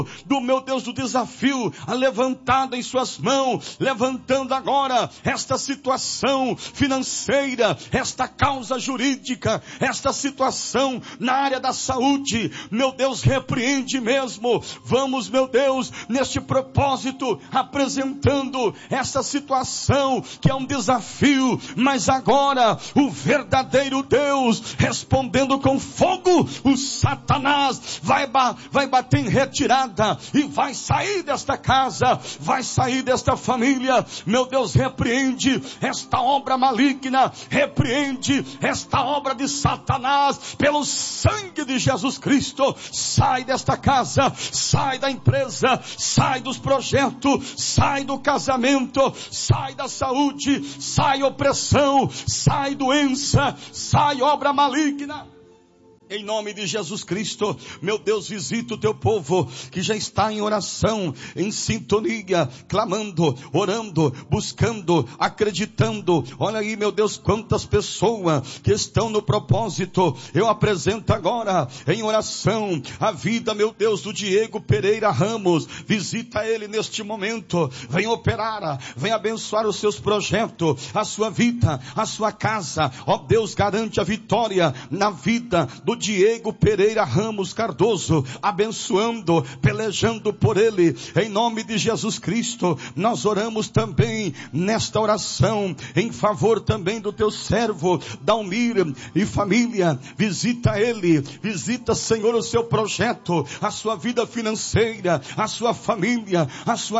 do meu Deus, do desafio levantado em suas mãos, levantando agora esta situação financeira, esta causa jurídica, esta situação na área da saúde, meu Deus, repreende mesmo. Vamos, meu Deus, neste propósito, apresentando essa situação que é um desafio, mas agora o verdadeiro Deus respondendo com fogo. O Satanás vai bater em retirada e vai sair desta casa, vai sair desta família. Meu Deus, repreende esta obra maligna, repreende esta obra de Satanás pelo sangue de Jesus Cristo. Sai desta casa, sai da empresa, sai dos projetos, sai do casamento, sai da saúde, sai opressão, sai doença, sai obra maligna. Em nome de Jesus Cristo, meu Deus, visita o teu povo que já está em oração, em sintonia, clamando, orando, buscando, acreditando. Olha aí, meu Deus, quantas pessoas que estão no propósito. Eu apresento agora em oração a vida, meu Deus, do Diego Pereira Ramos. Visita ele neste momento. Vem operar, vem abençoar os seus projetos, a sua vida, a sua casa. Ó Deus, garante a vitória na vida do Diego Pereira Ramos Cardoso, abençoando, pelejando por ele, em nome de Jesus Cristo. Nós oramos também nesta oração em favor também do teu servo Dalmir e família. Visita ele, visita, Senhor, o seu projeto, a sua vida financeira, a sua família, a sua